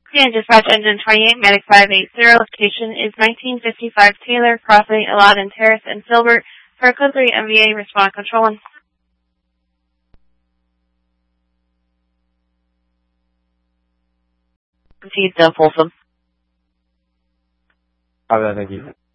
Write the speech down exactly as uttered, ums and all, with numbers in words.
And dispatch engine twenty-eight, medic five eighty, location is nineteen fifty-five Taylor, crossing Aladdin Terrace and Filbert. For code three M V A, respond control one. Proceed to Folsom. Copy that, thank you.